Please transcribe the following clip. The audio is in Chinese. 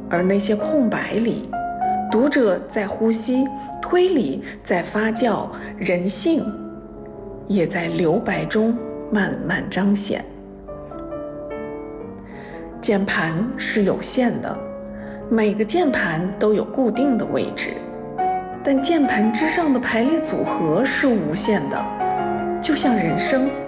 而那些空白里，读者在呼吸，推理在发酵，人性也在留白中慢慢彰显。键盘是有限的，每个键盘都有固定的位置，但键盘之上的排列组合是无限的，就像人生。